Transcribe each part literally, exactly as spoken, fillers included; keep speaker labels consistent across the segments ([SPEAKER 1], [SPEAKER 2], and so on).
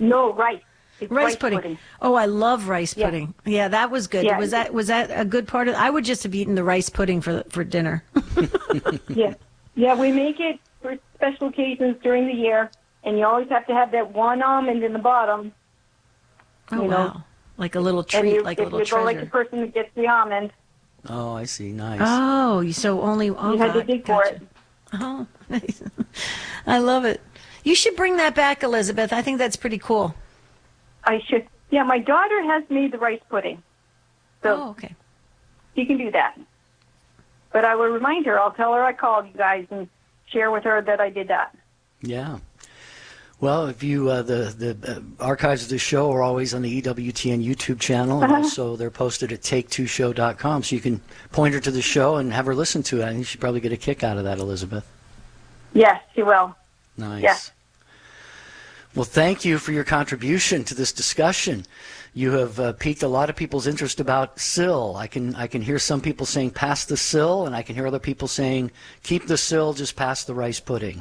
[SPEAKER 1] No, rice. It's
[SPEAKER 2] Rice,
[SPEAKER 1] rice
[SPEAKER 2] pudding.
[SPEAKER 1] pudding.
[SPEAKER 2] Oh, I love rice
[SPEAKER 1] Yeah.
[SPEAKER 2] pudding. Yeah, that was good.
[SPEAKER 1] Yeah.
[SPEAKER 2] Was that was that a good part of? I would just have eaten the rice pudding for for dinner.
[SPEAKER 1] Yeah. Yeah, we make it for special occasions during the year, and you always have to have that one almond in the bottom.
[SPEAKER 2] Oh
[SPEAKER 1] You know.
[SPEAKER 2] wow, like a little
[SPEAKER 1] And
[SPEAKER 2] treat,
[SPEAKER 1] you,
[SPEAKER 2] like a
[SPEAKER 1] if
[SPEAKER 2] little
[SPEAKER 1] you go like
[SPEAKER 2] treasure.
[SPEAKER 1] the person that gets the almond,
[SPEAKER 3] Oh, I see. Nice.
[SPEAKER 2] Oh, you so only oh,
[SPEAKER 1] you had to
[SPEAKER 2] God,
[SPEAKER 1] dig
[SPEAKER 2] gotcha.
[SPEAKER 1] for it.
[SPEAKER 2] Oh, nice. I love it. You should bring that back, Elizabeth. I think that's pretty cool.
[SPEAKER 1] I should. Yeah, my daughter has made the rice pudding, so
[SPEAKER 2] Oh, okay.
[SPEAKER 1] she can do that. But I will remind her. I'll tell her I called you guys and share with her that I did that.
[SPEAKER 3] Yeah. Well, if you uh, the the uh, archives of the show are always on the E W T N YouTube channel, and also they're posted at take two show dot com, so you can point her to the show and have her listen to it. I think she'd probably get a kick out of that, Elizabeth.
[SPEAKER 1] Yes, she will.
[SPEAKER 3] Nice.
[SPEAKER 1] Yes.
[SPEAKER 3] Well, thank you for your contribution to this discussion. You have uh, piqued a lot of people's interest about sill. I can I can hear some people saying pass the sill, and I can hear other people saying keep the sill, just pass the rice pudding.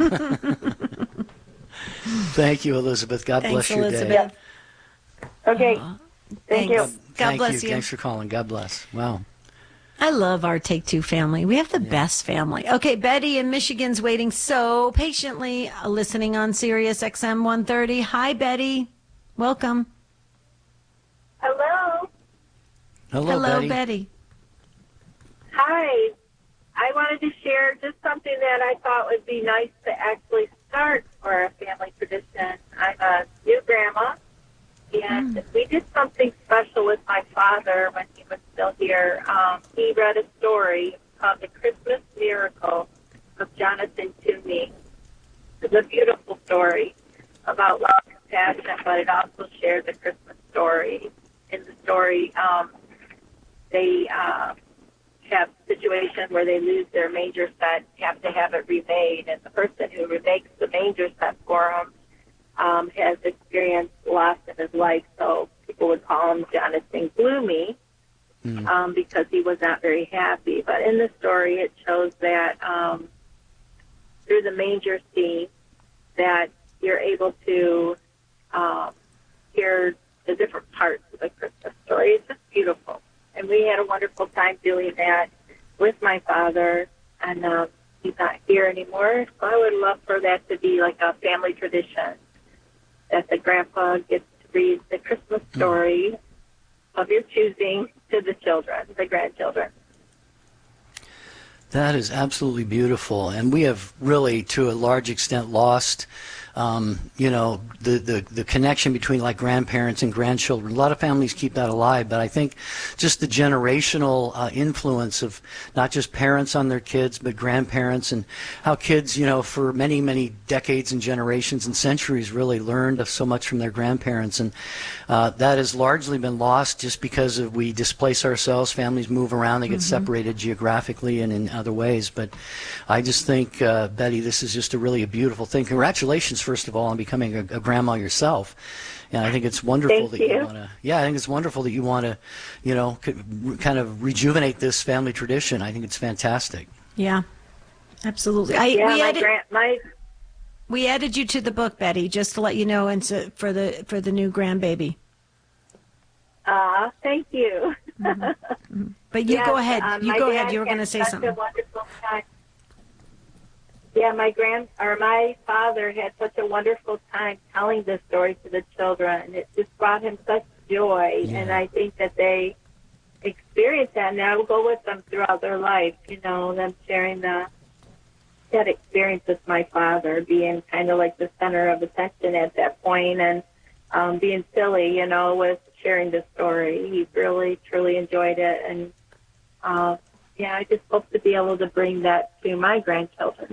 [SPEAKER 3] Thank you, Elizabeth. God
[SPEAKER 2] Thanks,
[SPEAKER 3] bless your
[SPEAKER 2] Elizabeth.
[SPEAKER 3] day.
[SPEAKER 1] Okay.
[SPEAKER 2] Aw,
[SPEAKER 1] Thank
[SPEAKER 2] thanks.
[SPEAKER 1] you.
[SPEAKER 2] God
[SPEAKER 3] Thank
[SPEAKER 2] bless
[SPEAKER 3] you.
[SPEAKER 2] you.
[SPEAKER 3] Thanks for calling. God bless. Wow.
[SPEAKER 2] I love our Take Two family. We have the best family. Okay, Betty in Michigan's waiting so patiently, uh, listening on Sirius X M one thirty. Hi, Betty. Welcome.
[SPEAKER 4] Hello.
[SPEAKER 3] Hello,
[SPEAKER 2] Hello,
[SPEAKER 3] Betty.
[SPEAKER 2] Betty.
[SPEAKER 4] Hi. I wanted to share just something that I thought would be nice to actually start for a family tradition. I'm a new grandma, and mm. we did something special with my father when he was still here. Um, he read a story called The Christmas Miracle of Jonathan Toomey. It's a beautiful story about love and compassion, but it also shared the Christmas story. In the story, um, they uh, have a situation where they lose their manger set, have to have it remade, and the person who remakes the manger set for them um, has experienced loss in his life, so people would call him Jonathan Gloomy mm. um, because he was not very happy. But in the story, it shows that um, through the manger scene that you're able to um, hear the different parts of the Christmas story. It's just beautiful. And we had a wonderful time doing that with my father, and um, he's not here anymore. So I would love for that to be like a family tradition, that the grandpa gets to read the Christmas story of your choosing to the children, the grandchildren.
[SPEAKER 3] That is absolutely beautiful, and we have really, to a large extent, lost, um, you know, the, the the connection between like grandparents and grandchildren. A lot of families keep that alive, but I think just the generational uh, influence of not just parents on their kids, but grandparents, and how kids, you know, for many, many decades and generations and centuries really learned so much from their grandparents, and uh, that has largely been lost just because of we displace ourselves, families move around, they get mm-hmm. separated geographically and in other ways. But I just think, uh, Betty, this is just a really a beautiful thing. Congratulations, first of all, on becoming a, a grandma yourself. And I think it's wonderful
[SPEAKER 4] Thank
[SPEAKER 3] that
[SPEAKER 4] you,
[SPEAKER 3] you want to. Yeah, I think it's wonderful that you want to, you know, kind of rejuvenate this family tradition. I think it's fantastic.
[SPEAKER 2] Yeah, absolutely. I,
[SPEAKER 4] yeah,
[SPEAKER 2] we
[SPEAKER 4] my,
[SPEAKER 2] added,
[SPEAKER 4] grand, my
[SPEAKER 2] we added you to the book, Betty, just to let you know, and so, for the for the new grandbaby.
[SPEAKER 4] Ah, uh, thank you.
[SPEAKER 2] Mm-hmm. Mm-hmm. But you
[SPEAKER 4] yes,
[SPEAKER 2] go ahead.
[SPEAKER 4] Um,
[SPEAKER 2] you go ahead. You were going to say
[SPEAKER 4] such
[SPEAKER 2] something.
[SPEAKER 4] A wonderful time. Yeah, my grand or my father had such a wonderful time telling this story to the children. It just brought him such joy,
[SPEAKER 3] yeah.
[SPEAKER 4] and I think that they experience that, and that will go with them throughout their life. You know, them sharing the that experience with my father, being kind of like the center of attention at that point, and um, being silly, you know, with sharing the story. He really, truly enjoyed it, and uh, yeah, I just hope to be able to bring that to my grandchildren.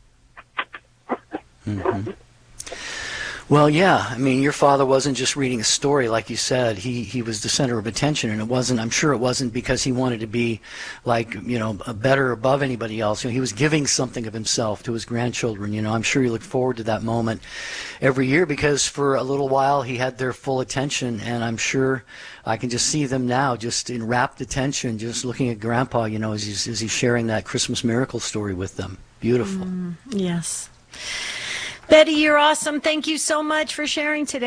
[SPEAKER 3] Mm-hmm. Well, yeah, I mean, your father wasn't just reading a story, like you said. He he was the center of attention, and it wasn't, I'm sure it wasn't because he wanted to be, like, you know, better above anybody else. You know, he was giving something of himself to his grandchildren. You know, I'm sure he looked forward to that moment every year because for a little while he had their full attention, and I'm sure I can just see them now just in rapt attention, just looking at Grandpa, you know, as he's, as he's sharing that Christmas miracle story with them. Beautiful.
[SPEAKER 2] Mm, yes. Betty, you're awesome. Thank you so much for sharing today.